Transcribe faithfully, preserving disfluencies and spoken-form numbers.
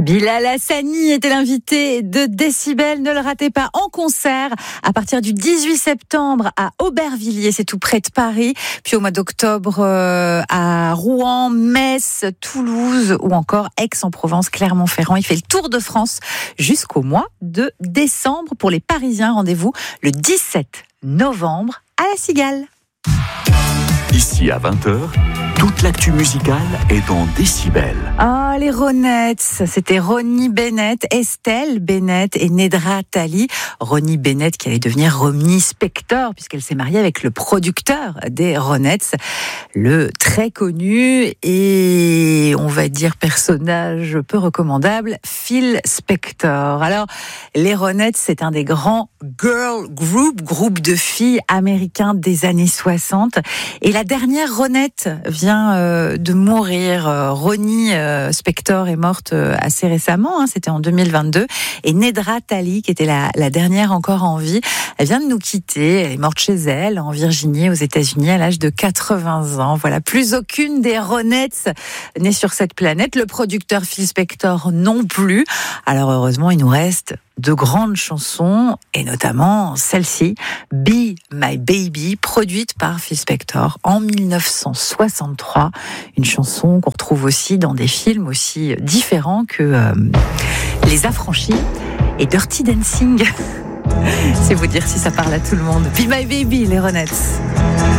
Bilal Hassani était l'invité de Décibel. Ne le ratez pas, en concert à partir du dix-huit septembre à Aubervilliers, c'est tout près de Paris. Puis au mois d'octobre euh, à Rouen, Metz, Toulouse ou encore Aix-en-Provence, Clermont-Ferrand. Il fait le tour de France jusqu'au mois de décembre. Pour les Parisiens, rendez-vous le dix-sept novembre à La Cigale. Ici à vingt heures, toute l'actu musicale est dans Décibel. Ah, les Ronettes, c'était Ronnie Bennett, Estelle Bennett et Nedra Tali. Ronnie Bennett qui allait devenir Ronnie Spector puisqu'elle s'est mariée avec le producteur des Ronettes, le très connu et on va dire personnage peu recommandable, Phil Spector. Alors, les Ronettes, c'est un des grands girl group, groupe de filles américains des années soixante. Et la dernière Ronette vient euh, de mourir. Euh, Ronnie euh, Spector est morte euh, assez récemment, hein, c'était en deux mille vingt-deux. Et Nedra Tali, qui était la, la dernière encore en vie, elle vient de nous quitter. Elle est morte chez elle, en Virginie, aux États-Unis, à l'âge de quatre-vingts ans. Voilà, plus aucune des Ronettes n'est sur cette planète. Le producteur Phil Spector non plus. Alors heureusement, il nous reste de grandes chansons, et notamment celle-ci, Be My Baby, produite par Phil Spector en dix-neuf cent soixante-trois. Une chanson qu'on retrouve aussi dans des films aussi différents que euh, Les Affranchis et Dirty Dancing. C'est vous dire si ça parle à tout le monde. Be My Baby, les Ronettes.